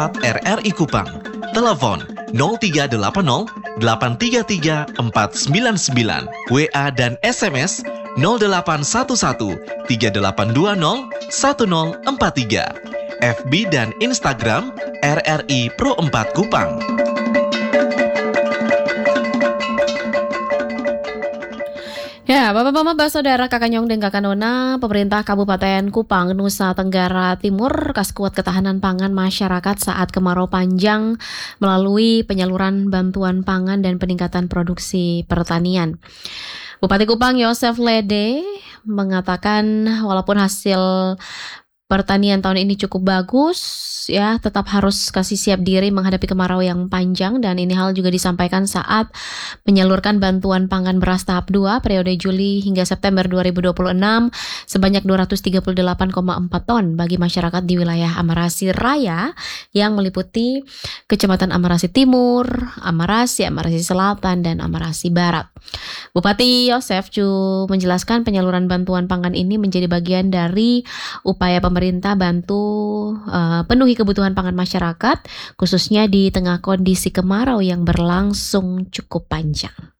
WhatsApp RRI Kupang. Telepon 0380 833 499, WA dan SMS 0811 3820 1043, FB dan Instagram RRI Pro 4 Kupang. Ya, Bapak-bapak, saudara, kakak Nyong dan kakak Nona, pemerintah Kabupaten Kupang, Nusa Tenggara Timur kaskuat ketahanan pangan masyarakat saat kemarau panjang melalui penyaluran bantuan pangan dan peningkatan produksi pertanian. Bupati Kupang Yosef Lede mengatakan walaupun hasil pertanian tahun ini cukup bagus, ya tetap harus kasih siap diri menghadapi kemarau yang panjang, dan ini hal juga disampaikan saat menyalurkan bantuan pangan beras tahap 2 periode Juli hingga September 2026 sebanyak 238,4 ton bagi masyarakat di wilayah Amarasi Raya yang meliputi Kecamatan Amarasi Timur, Amarasi Selatan, dan Amarasi Barat. Bupati Yosef juga menjelaskan penyaluran bantuan pangan ini menjadi bagian dari upaya pemerintah bantu penuhi kebutuhan pangan masyarakat, khususnya di tengah kondisi kemarau yang berlangsung cukup panjang.